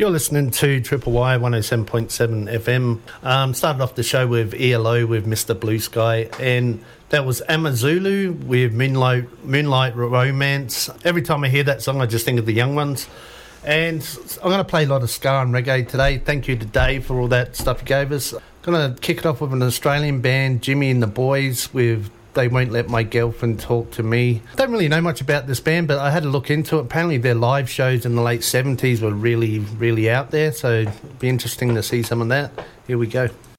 You're listening to Triple Y 107.7 FM. Started off the show with ELO with Mr. Blue Sky, and that was Amazulu with Moonlight Romance. Every time I hear that song, I just think of the young ones. And I'm going to play a lot of ska and reggae today. Thank you to Dave for all that stuff he gave us. Going to kick it off with an Australian band, Jimmy and the Boys, with They Won't Let My Girlfriend Talk to Me. Don't really know much about this band, but I had a look into it. Apparently their live shows in the late 70s were really, really out there, so it'd be interesting to see some of that. Here we go.